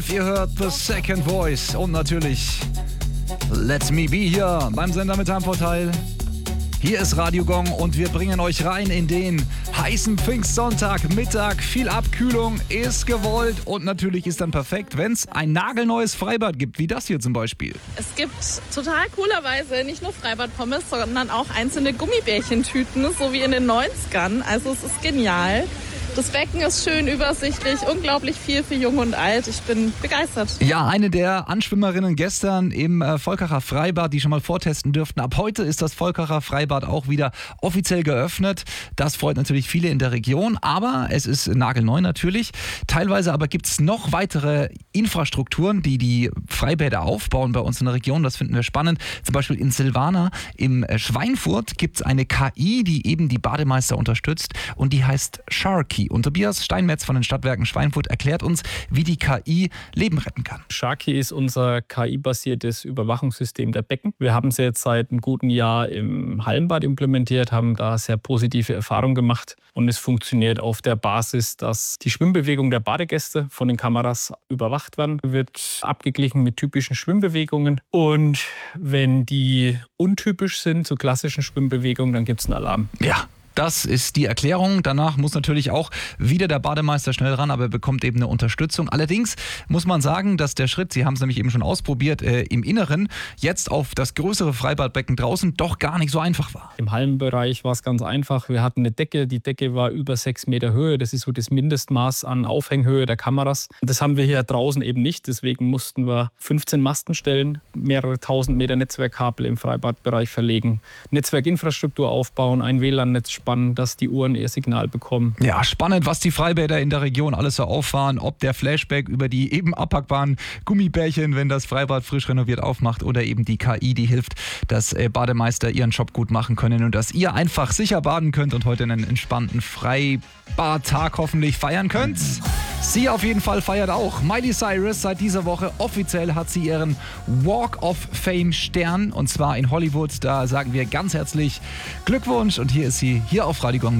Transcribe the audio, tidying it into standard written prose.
Ihr hört The Second Voice und natürlich Let Me Be hier beim Sender mit Heimvorteil. Hier ist Radio Gong und wir bringen euch rein in den heißen Pfingstsonntag. Mittag, viel Abkühlung ist gewollt und natürlich ist dann perfekt, wenn es ein nagelneues Freibad gibt, wie das hier zum Beispiel. Es gibt total coolerweise nicht nur Freibad-Pommes, sondern auch einzelne Gummibärchentüten, so wie in den 90ern. Also es ist genial. Das Becken ist schön übersichtlich, unglaublich viel für Jung und Alt. Ich bin begeistert. Ja, eine der Anschwimmerinnen gestern im Volkacher Freibad, die schon mal vortesten dürften. Ab heute ist das Volkacher Freibad auch wieder offiziell geöffnet. Das freut natürlich viele in der Region, aber es ist nagelneu natürlich. Teilweise aber gibt es noch weitere Infrastrukturen, die die Freibäder aufbauen bei uns in der Region. Das finden wir spannend. Zum Beispiel in Silvana im Schweinfurt gibt es eine KI, die eben die Bademeister unterstützt und die heißt Sharky. Und Tobias Steinmetz von den Stadtwerken Schweinfurt erklärt uns, wie die KI Leben retten kann. Sharky ist unser KI-basiertes Überwachungssystem der Becken. Wir haben es jetzt seit einem guten Jahr im Hallenbad implementiert, haben da sehr positive Erfahrungen gemacht. Und es funktioniert auf der Basis, dass die Schwimmbewegung der Badegäste von den Kameras überwacht werden, wird abgeglichen mit typischen Schwimmbewegungen. Und wenn die untypisch sind zu klassischen Schwimmbewegungen, dann gibt es einen Alarm. Ja. Das ist die Erklärung. Danach muss natürlich auch wieder der Bademeister schnell ran, aber er bekommt eben eine Unterstützung. Allerdings muss man sagen, dass der Schritt, Sie haben es nämlich eben schon ausprobiert, im Inneren jetzt auf das größere Freibadbecken draußen doch gar nicht so einfach war. Im Hallenbereich war es ganz einfach. Wir hatten eine Decke. Die Decke war über 6 Meter Höhe. Das ist so das Mindestmaß an Aufhänghöhe der Kameras. Das haben wir hier draußen eben nicht. Deswegen mussten wir 15 Masten stellen, mehrere tausend Meter Netzwerkkabel im Freibadbereich verlegen, Netzwerkinfrastruktur aufbauen, ein WLAN-Netz spannend, dass die Uhren ihr Signal bekommen. Ja, spannend, was die Freibäder in der Region alles so auffahren, ob der Flashback über die eben abpackbaren Gummibärchen, wenn das Freibad frisch renoviert aufmacht, oder eben die KI, die hilft, dass Bademeister ihren Job gut machen können und dass ihr einfach sicher baden könnt und heute einen entspannten Freibadtag hoffentlich feiern könnt. Sie auf jeden Fall feiert auch. Miley Cyrus, seit dieser Woche offiziell hat sie ihren Walk of Fame Stern und zwar in Hollywood. Da sagen wir ganz herzlich Glückwunsch und hier ist sie, hier auf Radio Gong.